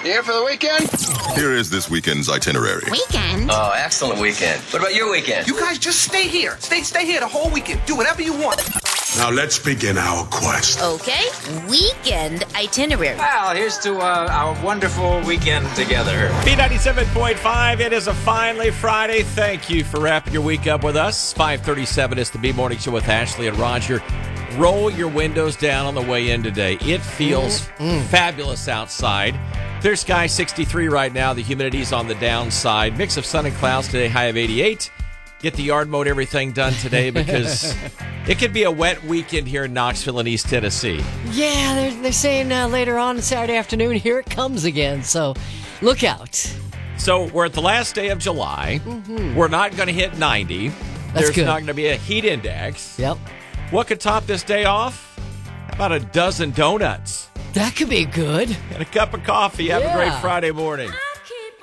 Here for the weekend? Here is this weekend's itinerary. Weekend? Oh, excellent weekend. What about your weekend? You guys just stay here. Stay here the whole weekend. Do whatever you want. Now let's begin our quest. Okay, weekend itinerary. Well, here's to our wonderful weekend together. B97.5, it is a finally Friday. Thank you for wrapping your week up with us. 5:37 is the B-Morning Show with Ashley and Roger. Roll your windows down on the way in today. It feels fabulous outside. Clear sky, 63 right now. The humidity's on the downside. Mix of sun and clouds today, high of 88. Get the yard mode, everything done today because it could be a wet weekend here in Knoxville and East Tennessee. Yeah, they're saying later on Saturday afternoon, here it comes again. So look out. So we're at the last day of July. We're not going to hit 90. That's There's good. not going to be a heat index. Yep. What could top this day off? How about a dozen donuts That could be good. and a cup of coffee? Have a great Yeah. Friday morning.